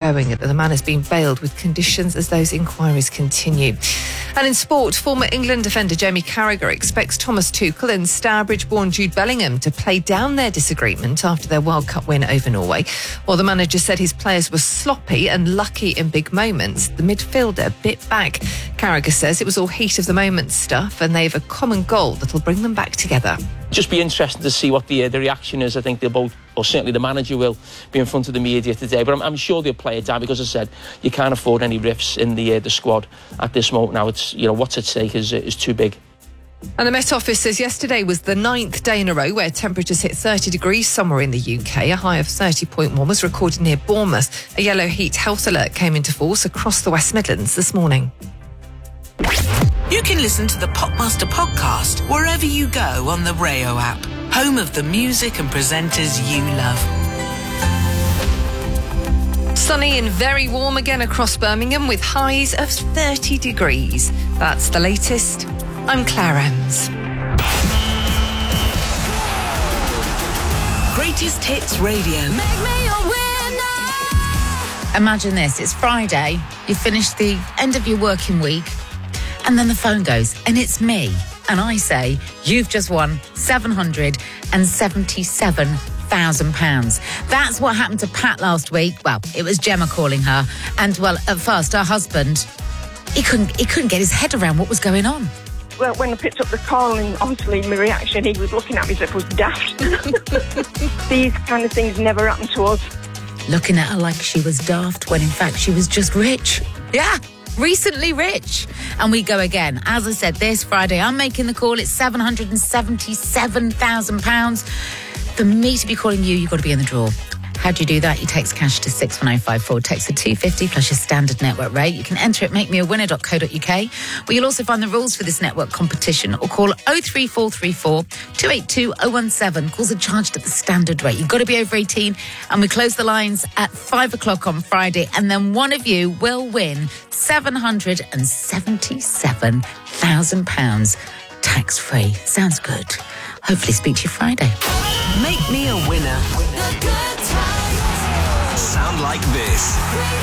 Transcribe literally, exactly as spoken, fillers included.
showing that the man has been bailed with conditions as those inquiries continue. And in sport, former England defender Jamie Carragher expects Thomas Tuchel and Stourbridge-born Jude Bellingham to play down their disagreement after their World Cup win over Norway. While the manager said his players were sloppy and lucky in big moments, the midfielder bit back. Carragher says it was all heat of the moment stuff and they have a common goal that'll bring them back together. Just be interesting to see what the uh, the reaction is. I think they'll both, or certainly the manager will, be in front of the media today. But I'm, I'm sure they'll play it down because, as I said, you can't afford any rifts in the uh, the squad at this moment. Now, it's you know what's at stake is is too big. And the Met Office says yesterday was the ninth day in a row where temperatures hit thirty degrees somewhere in the U K. A high of thirty point one was recorded near Bournemouth. A yellow heat health alert came into force across the West Midlands this morning. You can listen to the Popmaster podcast wherever you go on the Rayo app, home of the music and presenters you love. Sunny and very warm again across Birmingham with highs of thirty degrees. That's the latest. I'm Claire Ems. Greatest Hits Radio. Make me your winner. Imagine this, it's Friday, you finished the end of your working week, and then the phone goes, and it's me. And I say, you've just won seven hundred seventy-seven thousand pounds. That's what happened to Pat last week. Well, it was Gemma calling her. And, well, at first, her husband, he couldn't, he couldn't get his head around what was going on. Well, when I picked up the call, and obviously my reaction, he was looking at me as if I was daft. These kind of things never happen to us. Looking at her like she was daft when in fact she was just rich. Yeah, recently rich. And we go again. As I said, this Friday, I'm making the call. It's seven hundred seventy-seven thousand pounds. For me to be calling you, you've got to be in the draw. How do you do that? You text cash to six one oh five four, text to two fifty plus your standard network rate. You can enter at make me a winner dot co dot uk, where you'll also find the rules for this network competition, or call oh three four three four, two eight two, oh one seven. Calls are charged at the standard rate. You've got to be over eighteen, and we close the lines at five o'clock on Friday, and then one of you will win seven hundred seventy-seven thousand pounds tax-free. Sounds good. Hopefully speak to you Friday. Make me a winner. The good times. Sound like this.